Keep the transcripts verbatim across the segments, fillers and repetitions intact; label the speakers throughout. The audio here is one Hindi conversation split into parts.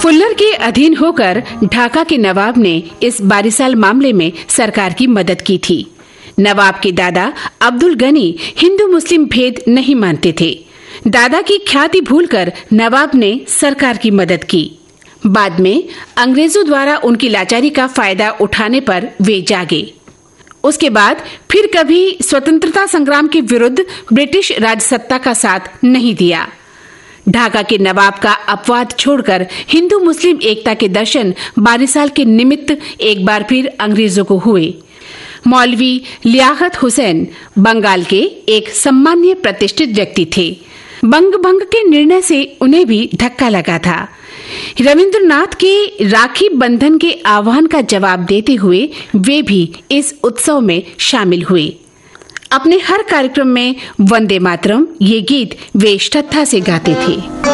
Speaker 1: फुल्लर के अधीन होकर ढाका के नवाब ने इस बारिसाल मामले में सरकार की मदद की थी। नवाब के दादा अब्दुल गनी हिंदू मुस्लिम भेद नहीं मानते थे। दादा की ख्याति भूलकर नवाब ने सरकार की मदद की। बाद में अंग्रेजों द्वारा उनकी लाचारी का फायदा उठाने पर वे जागे। उसके बाद फिर कभी स्वतंत्रता संग्राम के विरुद्ध ब्रिटिश राजसत्ता का साथ नहीं दिया। ढाका के नवाब का अपवाद छोड़कर हिंदू मुस्लिम एकता के दर्शन बारिसाल के निमित्त एक बार फिर अंग्रेजों को हुए। मौलवी लियाकत हुसैन बंगाल के एक सम्मान्य प्रतिष्ठित व्यक्ति थे। बंग भंग के निर्णय से उन्हें भी धक्का लगा था। रविंद्रनाथ के राखी बंधन के आह्वान का जवाब देते हुए वे भी इस उत्सव में शामिल हुए। अपने हर कार्यक्रम में वंदे मातरम ये गीत वे श्रद्धा से गाते थे।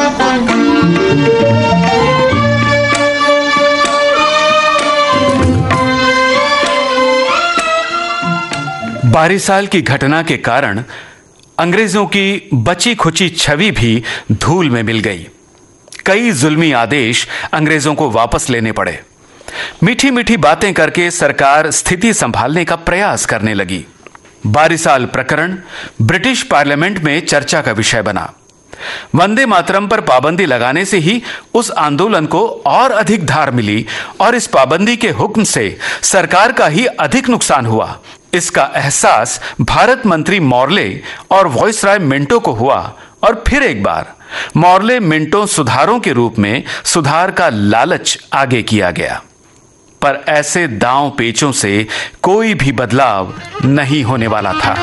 Speaker 2: बारिसाल की घटना के कारण अंग्रेजों की बची खुची छवि भी धूल में मिल गई। कई जुल्मी आदेश अंग्रेजों को वापस लेने पड़े। मीठी मीठी बातें करके सरकार स्थिति संभालने का प्रयास करने लगी। बारिसाल प्रकरण ब्रिटिश पार्लियामेंट में चर्चा का विषय बना। वंदे मातरम पर पाबंदी लगाने से ही उस आंदोलन को और अधिक धार मिली और इस पाबंदी के हुक्म से सरकार का ही अधिक नुकसान हुआ। इसका एहसास भारत मंत्री मॉर्ले और वायसराय मिंटो को हुआ और फिर एक बार मॉर्ले मिंटो सुधारों के रूप में सुधार का लालच आगे किया गया। पर ऐसे दांव पेचों से कोई भी बदलाव नहीं होने वाला था।